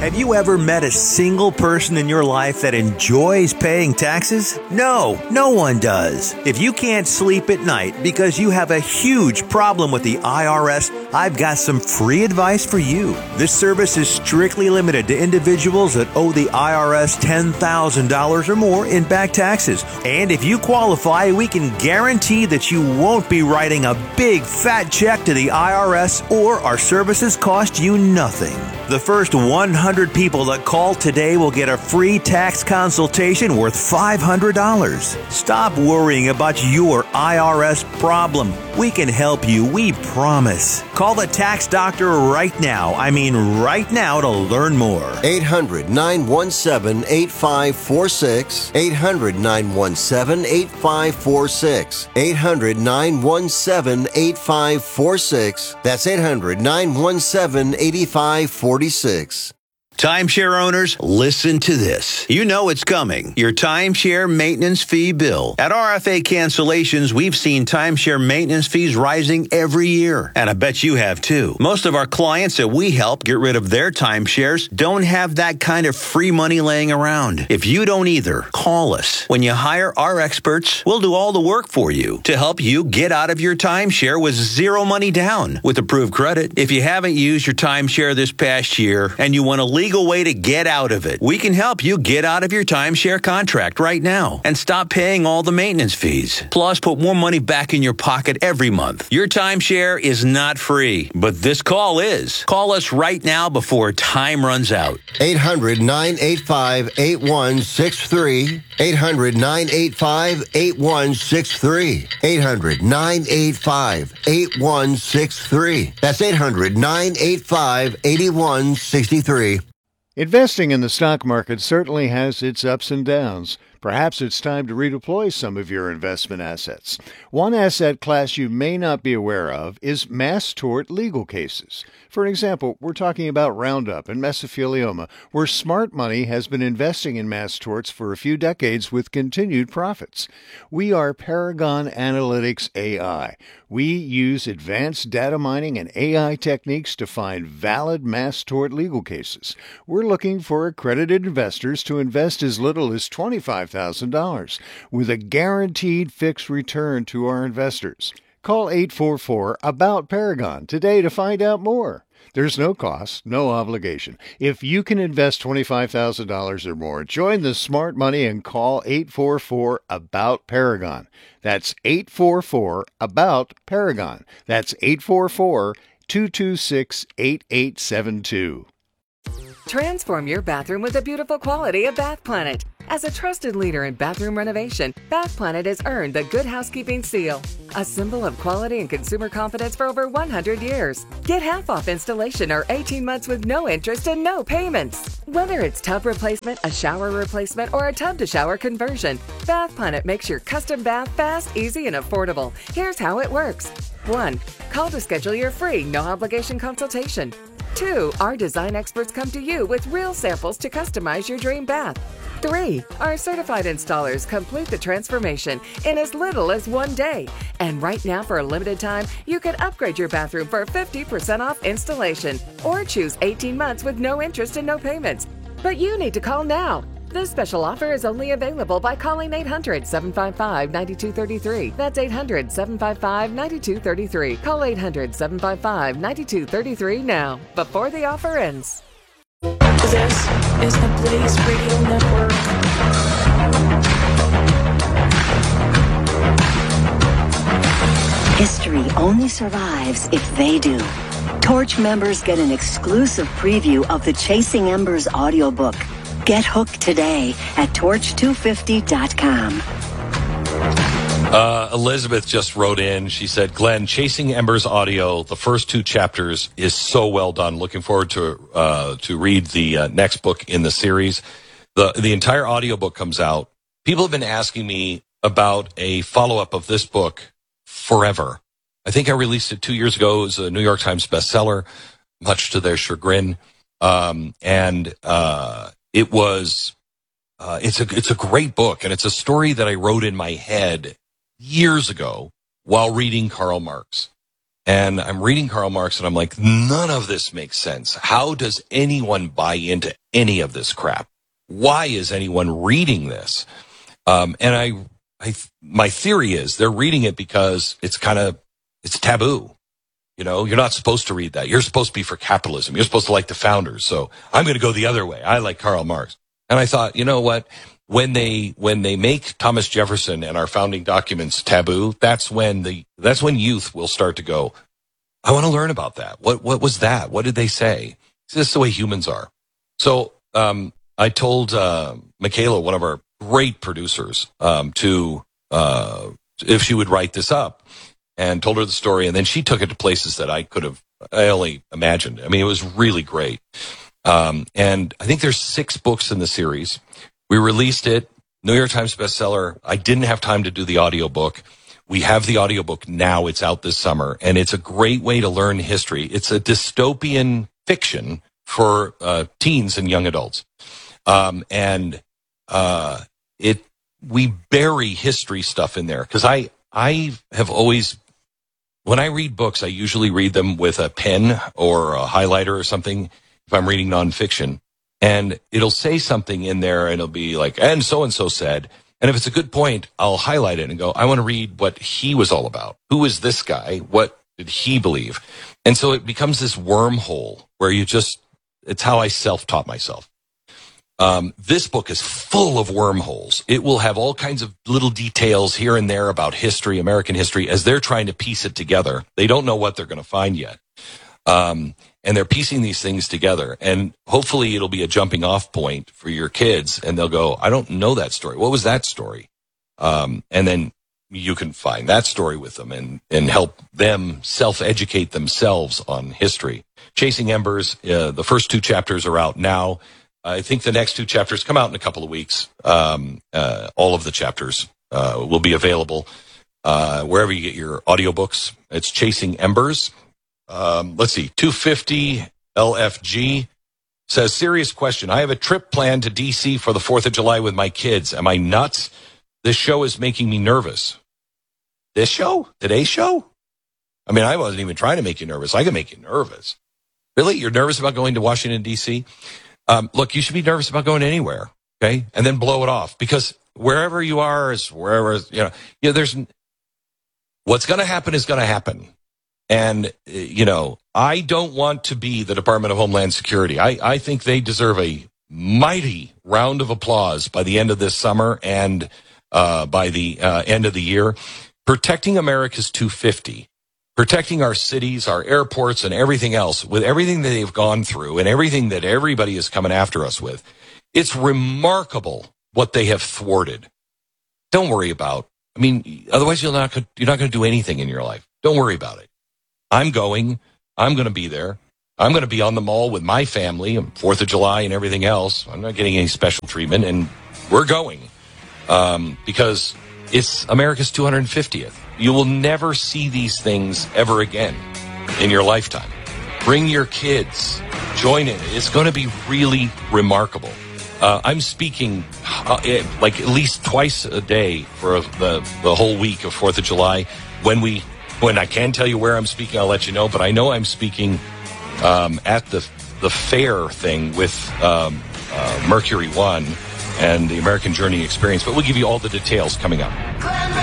Have you ever met a single person in your life that enjoys paying taxes? No, no one does. If you can't sleep at night because you have a huge problem with the IRS, I've got some free advice for you. This service is strictly limited to individuals that owe the IRS $10,000 or more in back taxes. And if you qualify, we can guarantee that you won't be writing a big fat check to the IRS, or our services cost you nothing. The first 100 people that call today will get a free tax consultation worth $500. Stop worrying about your IRS problem. We can help you, we promise. Call the tax doctor right now. I mean right now, to learn more. 800-917-8546. 800-917-8546. 800-917-8546. That's 800-917-8546. Timeshare owners, listen to this. You know it's coming. Your timeshare maintenance fee bill. At RFA Cancellations, we've seen timeshare maintenance fees rising every year. And I bet you have too. Most of our clients that we help get rid of their timeshares don't have that kind of free money laying around. If you don't either, call us. When you hire our experts, we'll do all the work for you to help you get out of your timeshare with zero money down with approved credit. If you haven't used your timeshare this past year and you want to legal way to get out of it, we can help you get out of your timeshare contract right now and stop paying all the maintenance fees. Plus, put more money back in your pocket every month. Your timeshare is not free, but this call is. Call us right now before time runs out. 800-985-8163. 800-985-8163. 800-985-8163. That's 800-985-8163. Investing in the stock market certainly has its ups and downs. Perhaps it's time to redeploy some of your investment assets. One asset class you may not be aware of is mass tort legal cases. For example, we're talking about Roundup and mesothelioma, where smart money has been investing in mass torts for a few decades with continued profits. We are Paragon Analytics AI. We use advanced data mining and AI techniques to find valid mass tort legal cases. We're looking for accredited investors to invest as little as $25,000 with a guaranteed fixed return to our investors. Call 844-ABOUT-PARAGON today to find out more. There's no cost, no obligation. If you can invest $25,000 or more, join the smart money and call 844-ABOUT-PARAGON. That's 844-ABOUT-PARAGON. That's 844-226-8872. Transform your bathroom with the beautiful quality of Bath Planet. As a trusted leader in bathroom renovation, Bath Planet has earned the Good Housekeeping seal, a symbol of quality and consumer confidence for over 100 years. Get half off installation or 18 months with no interest and no payments. Whether it's tub replacement, a shower replacement, or a tub-to-shower conversion, Bath Planet makes your custom bath fast, easy, and affordable. Here's how it works. 1. Call to schedule your free, no-obligation consultation. 2. Our design experts come to you with real samples to customize your dream bath. 3. Our certified installers complete the transformation in as little as 1 day. And right now, for a limited time, you can upgrade your bathroom for 50% off installation or choose 18 months with no interest and no payments. But you need to call now. This special offer is only available by calling 800-755-9233. That's 800-755-9233. Call 800-755-9233 now, before the offer ends. This is the Blaze Radio Network. History only survives if they do. Torch members get an exclusive preview of the Chasing Embers audiobook. Get hooked today at torch250.com. Elizabeth just wrote in. She said, Glenn, Chasing Embers audio, the first 2 chapters is so well done. Looking forward to read the next book in the series. The entire audiobook comes out. People have been asking me about a follow-up of this book forever. I think I released it 2 years ago. It was a New York Times bestseller, much to their chagrin. It was, it's a great book, and it's a story that I wrote in my head years ago while reading Karl Marx. And I'm reading Karl Marx, and I'm like, none of this makes sense. How does anyone buy into any of this crap? Why is anyone reading this? And my theory is they're reading it because it's taboo. You know, you're not supposed to read that. You're supposed to be for capitalism. You're supposed to like the founders. So I'm going to go the other way. I like Karl Marx. And I thought, you know what? When they make Thomas Jefferson and our founding documents taboo, that's when youth will start to go, I want to learn about that. What was that? What did they say? This is the way humans are. So I told Michaela, one of our great producers, if she would write this up, and told her the story, and then she took it to places that I only imagined. I mean, it was really great. And I think there's 6 books in the series. We released it, New York Times bestseller. I didn't have time to do the audiobook. We have the audiobook now. It's out this summer, and it's a great way to learn history. It's a dystopian fiction for teens and young adults. We bury history stuff in there because I have always, when I read books, I usually read them with a pen or a highlighter or something if I'm reading nonfiction. And it'll say something in there and it'll be like, and so said. And if it's a good point, I'll highlight it and go, I want to read what he was all about. Who is this guy? What did he believe? And so it becomes this wormhole where it's how I self-taught myself. This book is full of wormholes. It will have all kinds of little details here and there about history, American history, as they're trying to piece it together. They don't know what they're going to find yet. And they're piecing these things together. And hopefully it'll be a jumping off point for your kids. And they'll go, I don't know that story. What was that story? And then you can find that story with them and help them self-educate themselves on history. Chasing Embers, the first 2 chapters are out now. I think the next 2 chapters come out in a couple of weeks. All of the chapters will be available wherever you get your audiobooks. It's Chasing Embers. Let's see, 250 LFG says, serious question. I have a trip planned to D.C. for the 4th of July with my kids. Am I nuts? This show is making me nervous. This show? Today's show? I mean, I wasn't even trying to make you nervous. I can make you nervous. Really? You're nervous about going to Washington, D.C.? Look, you should be nervous about going anywhere, okay? And then blow it off, because wherever you are is wherever, there's, what's going to happen is going to happen. And, I don't want to be the Department of Homeland Security. I think they deserve a mighty round of applause by the end of this summer and by the end of the year. Protecting America's 250. Protecting our cities, our airports, and everything else, with everything that they've gone through and everything that everybody is coming after us with. It's remarkable what they have thwarted. Don't worry about. Otherwise you're not going to do anything in your life. Don't worry about it. I'm going to be there. I'm going to be on the mall with my family on 4th of July and everything else. I'm not getting any special treatment, and we're going because it's America's 250th. You will never see these things ever again in your lifetime. Bring your kids. Join in. It's going to be really remarkable. I'm speaking like at least twice a day for the whole week of 4th of July. When I can tell you where I'm speaking, I'll let you know. But I know I'm speaking at the fair thing with Mercury One and the American Journey Experience. But we'll give you all the details coming up.